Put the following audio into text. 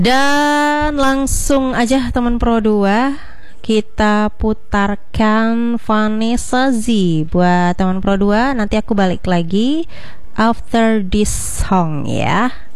Dan langsung aja teman Pro 2, kita putarkan Vanessa Z buat teman Pro 2. Nanti aku balik lagi after this song ya.